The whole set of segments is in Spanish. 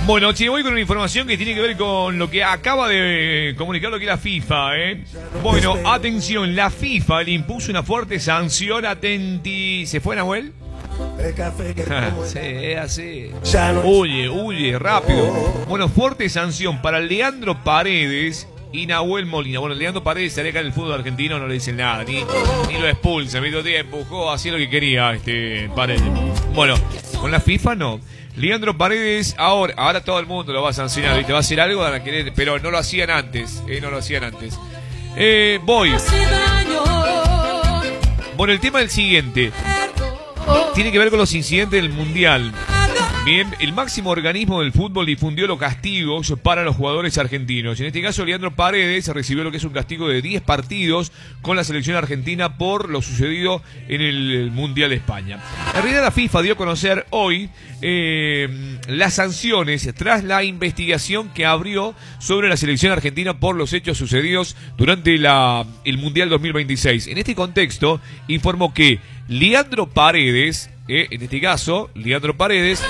Bueno, che, voy con una información que tiene que ver con lo que acaba de comunicar lo que es la FIFA, ¿eh? Bueno, atención, la FIFA le impuso una fuerte sanción a Tenti. ¿Se fue, Nahuel? Sí, es así. Huye, rápido. Bueno, fuerte sanción para Leandro Paredes y Nahuel Molina. Bueno, Leandro Paredes se aleja del fútbol argentino, no le dicen nada, ni lo expulsa, medio tiempo, empujó, hacía lo que quería Paredes. Bueno, con la FIFA no. Leandro Paredes, ahora todo el mundo lo va a sancionar, ¿viste? Va a hacer algo, van a querer, pero no lo hacían antes, voy. Bueno, el tema es el siguiente. Tiene que ver con los incidentes del Mundial. Bien, el máximo organismo del fútbol difundió los castigos para los jugadores argentinos. En este caso, Leandro Paredes recibió lo que es un castigo de 10 partidos con la selección argentina por lo sucedido en el Mundial de España. En realidad, la FIFA dio a conocer hoy las sanciones tras la investigación que abrió sobre la selección argentina por los hechos sucedidos durante el Mundial 2026. En este contexto, informó que Leandro Paredes, en este caso, Leandro Paredes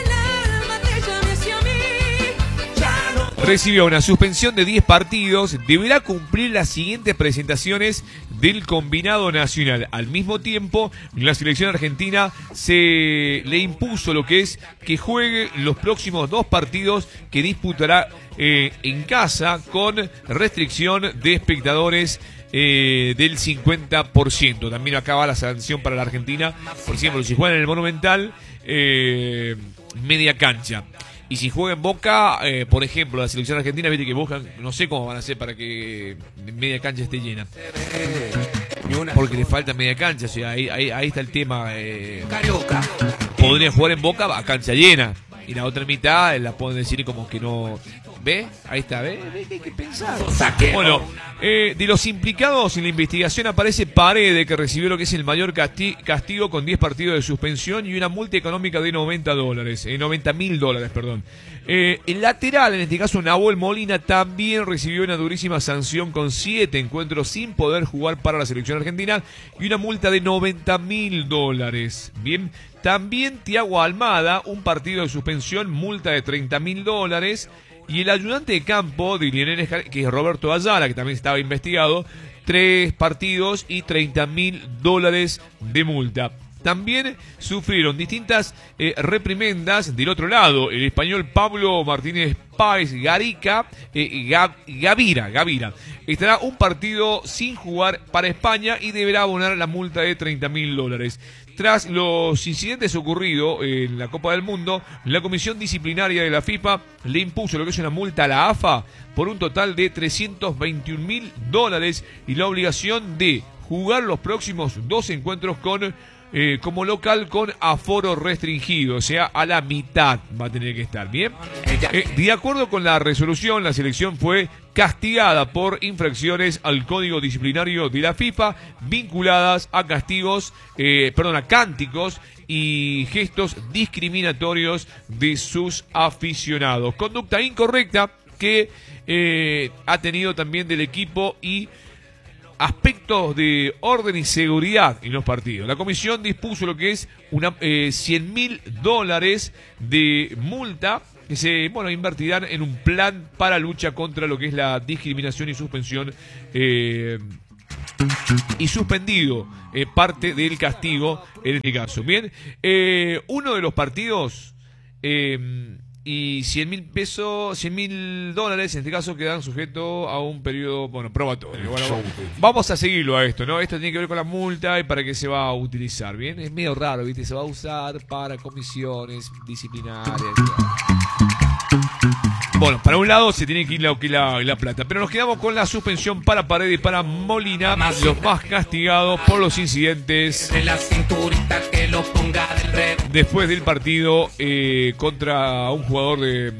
recibió una suspensión de 10 partidos, deberá cumplir las siguientes presentaciones del combinado nacional. Al mismo tiempo, la selección argentina se le impuso lo que es que juegue los próximos 2 partidos que disputará en casa con restricción de espectadores del 50%. También acaba la sanción para la Argentina, por ejemplo, si juegan en el Monumental, media cancha. Y si juega en Boca, por ejemplo, la selección argentina, viste que buscan, no sé cómo van a hacer para que media cancha esté llena. Porque le falta media cancha, o sea, ahí está el tema. Podría jugar en Boca a cancha llena. Y la otra mitad la pueden decir como que no. ¿Ve? Ahí está, ¿ve? Que hay que pensar. Bueno, de los implicados en la investigación aparece Paredes, que recibió lo que es el mayor castigo con 10 partidos de suspensión y una multa económica de $90.000, perdón. El lateral, en este caso Nahuel Molina, también recibió una durísima sanción con 7 encuentros sin poder jugar para la selección argentina y una multa de $90.000. Bien, también Thiago Almada, un partido de suspensión, multa de $30.000. Y el ayudante de campo de Lionel Scaloni, que es Roberto Ayala, que también estaba investigado, 3 partidos y $30.000 de multa. También sufrieron distintas reprimendas del otro lado. El español Pablo Martínez Páez Gavira estará un partido sin jugar para España y deberá abonar la multa de $30.000. Tras los incidentes ocurridos en la Copa del Mundo, la Comisión Disciplinaria de la FIFA le impuso lo que es una multa a la AFA por un total de $321.000 y la obligación de jugar los próximos 2 encuentros como local con aforo restringido, o sea, a la mitad va a tener que estar, ¿bien? De acuerdo con la resolución, la selección fue castigada por infracciones al Código Disciplinario de la FIFA vinculadas a a cánticos y gestos discriminatorios de sus aficionados. Conducta incorrecta que ha tenido también del equipo y aspectos de orden y seguridad en los partidos. La comisión dispuso lo que es $100.000 de multa que se invertirán en un plan para lucha contra lo que es la discriminación y suspensión y suspendido parte del castigo en este caso. Bien, uno de los partidos y $100.000 en este caso quedan sujetos a un periodo probatorio. Bueno, vamos a seguirlo a esto, ¿no? Esto tiene que ver con la multa y para qué se va a utilizar. Bien, es medio raro, ¿viste? Se va a usar para comisiones disciplinarias. Bueno, para un lado se tiene que ir la plata, pero nos quedamos con la suspensión para Paredes y para Molina, los más castigados por los incidentes después del partido contra un jugador de